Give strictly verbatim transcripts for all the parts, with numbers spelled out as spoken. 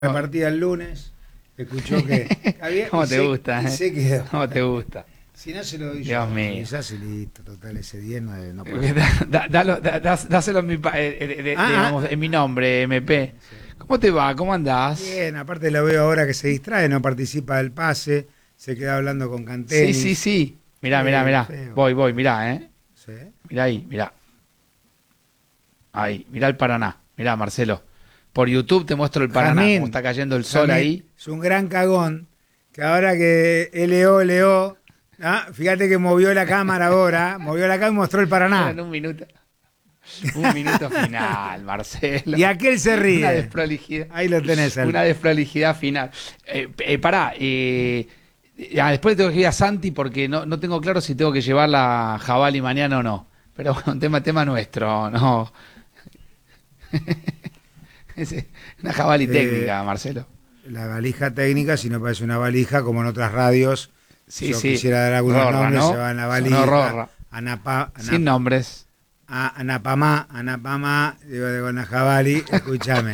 La partida el lunes, escuchó que había, ¿Cómo te se, gusta? y Eh? se quedó. ¿Cómo te gusta? Si no se lo doy Dios yo, mío. quizás y listo, total, ese diez no, no puede. Da, da, dalo, da, das- dáselo en mi, pa- eh, eh, de- Ah, digamos, ah. en mi nombre, M P. Sí. ¿Cómo te va? ¿Cómo andás? Bien, aparte lo veo ahora que se distrae, no participa del pase, se queda hablando con Sí, Canteni. sí, sí. Mirá, mirá, Feo, mirá. feo. Voy, voy, mirá, ¿eh? Sí. Mirá ahí, mirá. Ahí, mirá el Paraná. Mirá, Marcelo. Por YouTube te muestro el Paraná, Jamín, cómo está cayendo el sol Jamín, ahí. es un gran cagón, que ahora que L O, L O, ¿ah? Fíjate que movió la cámara ahora, movió la cámara y mostró el Paraná. En un minuto. Un minuto final, Marcelo. Y aquel se ríe. Una desprolijidad. Ahí lo tenés. Al... Una desprolijidad final. Eh, eh, pará, eh, ah, después tengo que ir a Santi porque no, no tengo claro si tengo que llevar la Jabali mañana o no. Pero bueno, tema, tema nuestro, no. Es una Jabali Eh, técnica, Marcelo. La valija técnica, si no parece una valija, como en otras radios. Sí, Yo sí. quisiera dar algunos Rorra, nombres, ¿no? se va en la Sonó valija. Rorra. Anapa, Anap- Sin nombres. a- Anapamá, Anapamá, digo, de con la Jabali, escúchame.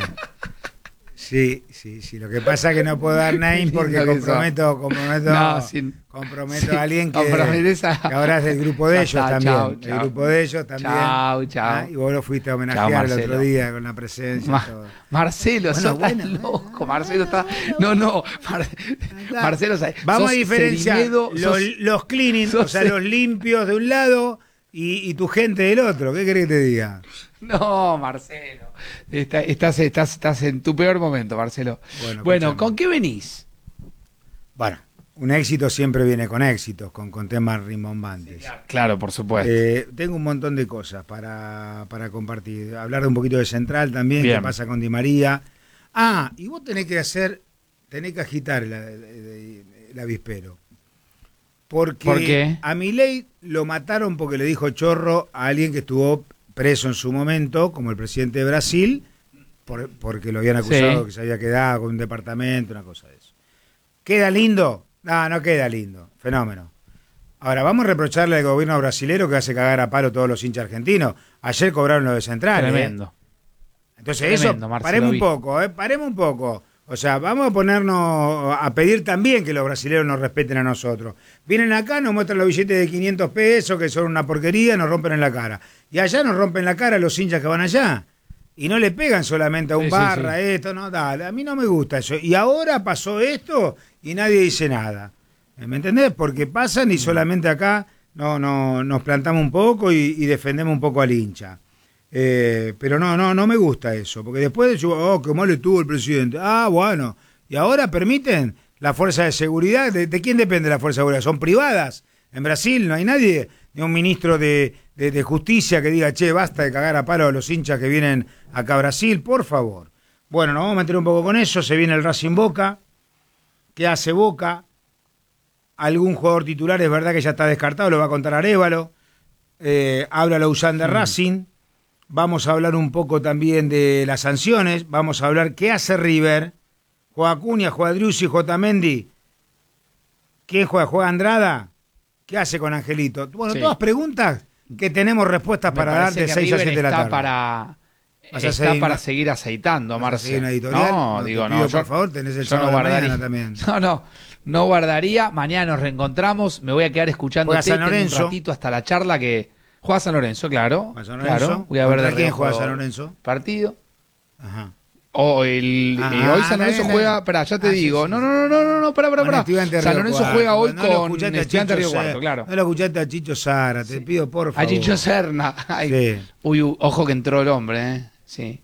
Sí, sí, sí. Lo que pasa es que no puedo dar name porque Lindo que comprometo, comprometo, No, sin- comprometo sí, a alguien que, comprometes a- que ahora es del grupo de Ya ellos está, también. chau, el chau. grupo de ellos también. Chau, chau. Ah, y vos lo fuiste a Chau, homenajear el Marcelo. otro día con la presencia Ma- y todo. Marcelo, Bueno, sos bueno, tan bueno, loco. bueno, Marcelo está. bueno, No, no. Mar- Acá. Marcelo, sos Vamos a diferenciar Serimedo, los, sos- los cleaning, sos o sea, ser- los limpios de un lado y, y tu gente del otro. ¿Qué querés que te diga? No, Marcelo. Está- estás, estás, estás en tu peor momento, Marcelo. Bueno, Bueno, escuchame. ¿con qué venís? Bueno, un éxito siempre viene con éxitos, con, con temas rimbombantes. Claro, por supuesto. Eh, tengo un montón de cosas para, para compartir. Hablar de un poquito de Central también, Bien. qué pasa con Di María. Ah, y vos tenés que hacer, tenés que agitar el, el- el- el avispero. Porque ¿Por qué? a Milei lo mataron porque le dijo chorro a alguien que estuvo preso en su momento, como el presidente de Brasil, por- porque lo habían acusado Sí. que se había quedado con un departamento, una cosa de eso. ¿Queda lindo? No, no queda lindo. Fenómeno. Ahora, vamos a reprocharle al gobierno brasilero que hace cagar a palo todos los hinchas argentinos. Ayer cobraron lo de Central. ¿eh? Tremendo. Entonces, Tremendo, eso, Marcelo, paremos un vi. poco, ¿eh? Paremos un poco. O sea, vamos a ponernos a pedir también que los brasileños nos respeten a nosotros. Vienen acá, nos muestran los billetes de quinientos pesos, que son una porquería, nos rompen en la cara. Y allá nos rompen la cara los hinchas que van allá. Y no le pegan solamente a un Sí, sí, barra, sí. esto, no, dale. A mí no me gusta eso. Y ahora pasó esto y nadie dice nada. ¿Me entendés? Porque pasan y solamente acá no, no, nos plantamos un poco y, y defendemos un poco al hincha. Eh, pero no, no, no me gusta eso, porque después de oh, qué mal estuvo el presidente. Ah, bueno, y ahora permiten la fuerza de seguridad. ¿De, de quién depende la fuerza de seguridad? ¿Son privadas? En Brasil no hay nadie, ni un ministro de, de, de justicia que diga, che, basta de cagar a palo a los hinchas que vienen acá a Brasil, por favor. Bueno, nos vamos a meter un poco con eso. Se viene el Racing Boca. ¿Qué hace Boca? Algún jugador titular es verdad que ya está descartado, lo va a contar Arévalo. Eh, habla Lausanne de Racing. Vamos a hablar un poco también de las sanciones. Vamos a hablar qué hace River. ¿Juega Acuña, juega Driussi, juega Otamendi? ¿Quién juega? ¿Juega Andrada? ¿Qué hace con Angelito? Bueno, Sí. todas preguntas que tenemos respuestas Me para dar parece de que seis a River siete de la está tarde. Para, ¿Vas a está seguir para una- seguir aceitando, ¿Vas a seguir Marcelo. una editorial? No, No, te digo, pido, no. por yo- favor, tenés el yo sábado no de mañana guardaría. también. No, no. No guardaría. Mañana nos reencontramos. Me voy a quedar escuchando Juega San un Lorenzo. ratito hasta la charla que juega San Lorenzo, claro. Juega San Lorenzo. Claro. Voy a ver ¿Contra de quién reojo juega San Lorenzo? Partido. Ajá. O el, Ah, eh, hoy San Lorenzo dale, juega, dale. pará, ya te Ah, sí, digo, sí, no, sí. no, no, no, no, no, pará, pará, Con pará. Estudiantes San Río Lorenzo Cuarto. juega hoy No lo con escuchaste a Estudiantes Chicho Río Cuarto, Ser- claro. No lo escuchaste a Chicho Sara, te pido por favor. A Chicho Serna. Ay, Sí. Uy, uy, ojo que entró el hombre, ¿eh? Sí.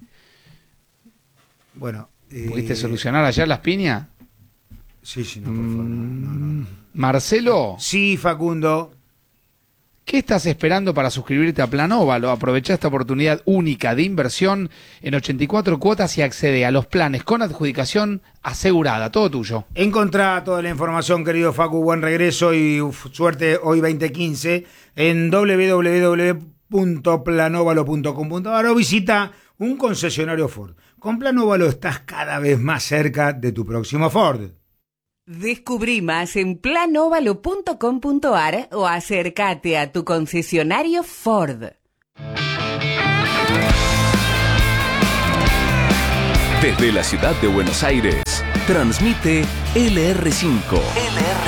Bueno. eh, ¿Pudiste solucionar ayer las piñas? Sí, sí, no, por favor. no, no, no. Marcelo, Sí, Facundo. ¿qué estás esperando para suscribirte a Planóvalo? Aprovecha esta oportunidad única de inversión en ochenta y cuatro cuotas y accede a los planes con adjudicación asegurada. Todo tuyo. Encontrá toda la información, querido Facu. Buen regreso y uf, suerte hoy veinte quince en doble u doble u doble u punto planovalo punto com punto a r o visita un concesionario Ford. Con Planóvalo estás cada vez más cerca de tu próximo Ford. Descubrí más en planovalo punto com punto a r o acércate a tu concesionario Ford. Desde la ciudad de Buenos Aires, transmite L R cinco.